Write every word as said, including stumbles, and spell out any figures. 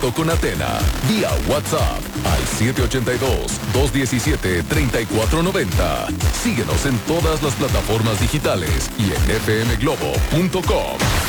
con Atena, vía WhatsApp al siete ocho dos, dos uno siete, tres cuatro nueve cero. Síguenos en todas las plataformas digitales y en f m globo punto com.